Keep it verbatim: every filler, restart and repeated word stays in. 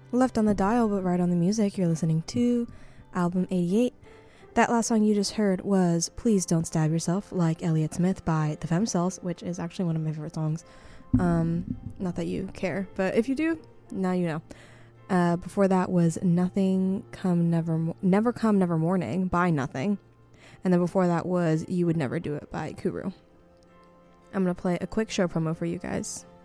Left on the dial, but right on the music. You're listening to Album eighty-eight. That last song you just heard was Please Don't Stab Yourself Like Elliott Smith by the Femcells, which is actually one of my favorite songs. Um, not that you care, but if you do, now you know. Uh, before that was Nothing Come Never Mo- Never Come Never Morning by Nothing. And then before that was You Would Never Do It by Kuru. I'm going to play a quick show promo for you guys.